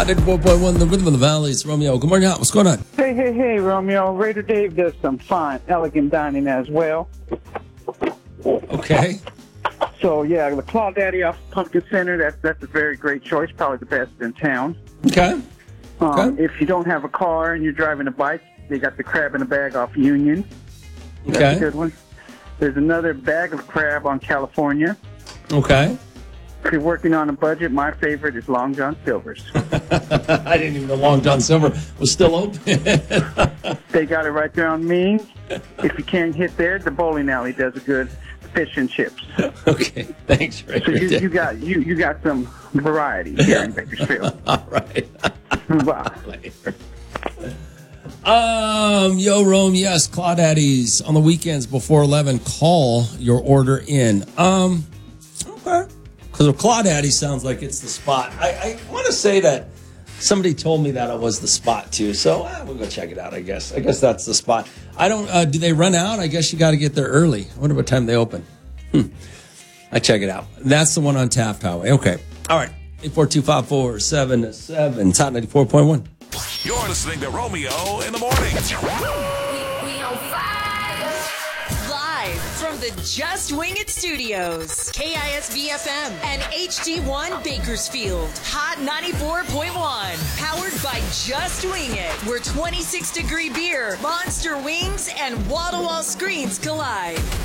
Hot 94.1, the Rhythm of the Valley. It's Romeo. Good morning, Hot. What's going on? Hey, Romeo. Raider Dave does some fine, elegant dining as well. Okay. So, yeah, the Claw Daddy off Pumpkin Center, that's a very great choice, probably the best in town. Okay. If you don't have a car and you're driving a bike, they got the crab in a bag off Union. That's a good one. There's another bag of crab on California. Okay. If you're working on a budget, my favorite is Long John Silver's. I didn't even know Long John Silver was still open. They got it right there on Main. If you can't hit there, the bowling alley does a good fish and chips. Okay. Thanks, Ray. So you got some variety here in Bakersfield. All right. Wow. Yo, Rome, yes, Claudaddies on the weekends before 11. Call your order in. Okay. Because Claudaddy sounds like it's the spot. I want to say that somebody told me that it was the spot too. So we'll go check it out. I guess that's the spot. I don't. Do they run out? I guess you got to get there early. I wonder what time they open. I check it out. That's the one on Taft Highway. Okay. All right. 842-547-7. Top 94.1. You're listening to Romeo in the Morning. We on fire. Live from the Just Wing It Studios. KISV-FM and HD1 Bakersfield. Hot 94.1. Powered by Just Wing It. Where 26-degree beer, monster wings, and wall-to-wall screens collide.